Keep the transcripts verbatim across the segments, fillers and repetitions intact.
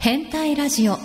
変態ラジオ。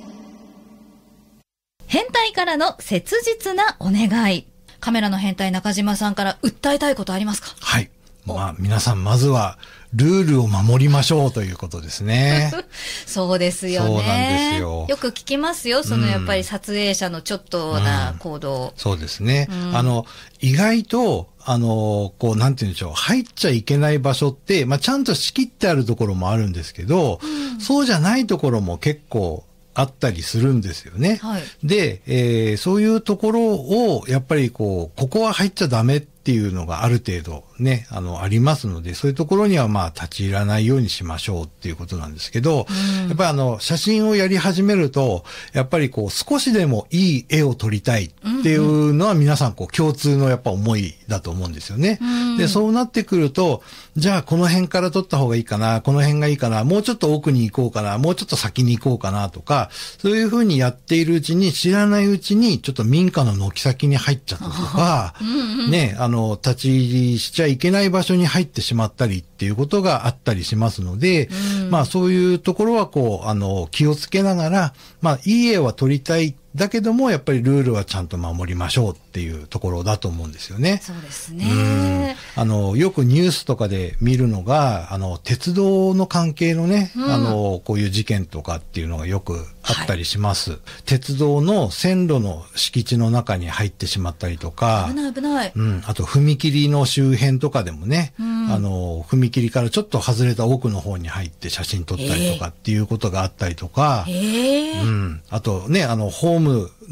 変態からの切実なお願い。カメラの変態中島さんから訴えたいことありますか？ はい。まあ皆さんまずはルールを守りましょうということですね。 そうですよね。 そうなんですよ。 よく聞きますよ。そのやっぱり撮影者のちょっとな行動。 うん、そうですね。 うん、 あの、意外と、あの、こう、なんて言うんでしょう。入っちゃいけない場所って、まあちゃんと仕切ってあるところもあるんですけど、うん、そうじゃないところも結構あったりするんですよね。 はい、 で、えー、そういうところを、やっぱりこう、ここは入っちゃダメっていうのがある程度ね、あの、ありますので、そういうところにはまあ立ち入らないようにしましょうっていうことなんですけど、うん、やっぱりあの、写真をやり始めると、やっぱりこう、少しでもいい絵を撮りたいっていうのは皆さんこう、共通のやっぱ思いだと思うんですよね。うん、で、そうなってくると、じゃあこの辺から撮った方がいいかな、この辺がいいかな、もうちょっと奥に行こうかな、もうちょっと先に行こうかなとか、そういうふうにやっているうちに、知らないうちにちょっと民家の軒先に入っちゃったとか、うんうん、ね、あの、立ち入りしちゃいけない場所に入ってしまったりっていうことがあったりしますので、うん、まあそういうところはこう、あの、気をつけながら、まあいい絵は撮りたい。だけども、やっぱりルールはちゃんと守りましょうっていうところだと思うんですよね。 そうですね。 うん。あの、よくニュースとかで見るのが、あの、鉄道の関係のね、うん、あの、こういう事件とかっていうのがよくあったりします。はい、鉄道の線路の敷地の中に入ってしまったりとか、 危ない危ない。 うん。あと、踏切の周辺とかでもね、うん、あの、踏切からちょっと外れた奥の方に入って写真撮ったりとかっていうことがあったりとか、 えー、 うん。あとね、あの、ホーム